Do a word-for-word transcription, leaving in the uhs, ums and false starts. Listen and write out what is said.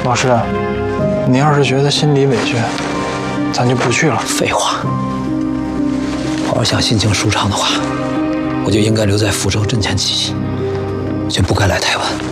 老师，您要是觉得心里委屈，咱就不去了。 废话，我要想心情舒畅的话，我就应该留在福州镇前起义，就不该来台湾。